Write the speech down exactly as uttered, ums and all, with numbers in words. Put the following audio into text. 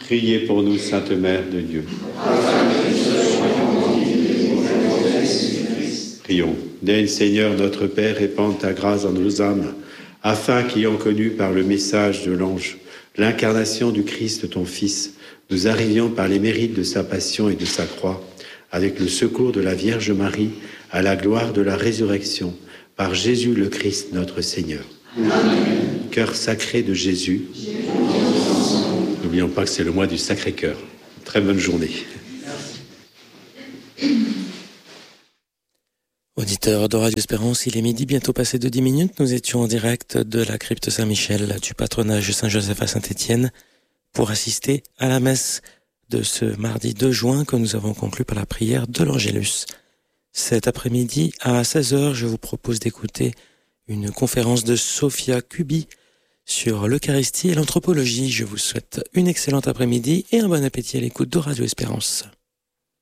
Priez pour nous, Sainte Mère de Dieu. Prions. Daigne, Seigneur, notre Père, répande ta grâce dans nos âmes, afin qu'ayant connu par le message de l'ange l'incarnation du Christ, ton Fils, nous arrivions par les mérites de sa passion et de sa croix, avec le secours de la Vierge Marie, à la gloire de la résurrection, par Jésus le Christ, notre Seigneur. Amen. Cœur sacré de Jésus. N'oublions pas que c'est le mois du Sacré-Cœur. Très bonne journée. Auditeurs de Radio Espérance, il est midi, bientôt passé de dix minutes. Nous étions en direct de la crypte Saint-Michel du patronage Saint-Joseph à Saint-Étienne pour assister à la messe de ce mardi deux juin que nous avons conclu par la prière de l'Angélus. Cet après-midi, à seize heures, je vous propose d'écouter une conférence de Sophia Kubi sur l'Eucharistie et l'anthropologie. Je vous souhaite une excellente après-midi et un bon appétit à l'écoute de Radio Espérance.